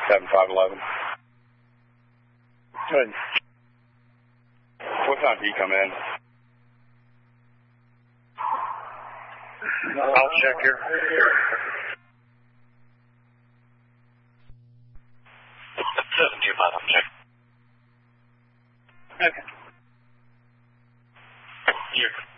7511. Good. What time do you come in? I'll check here. 725, I'll check. Okay. Here.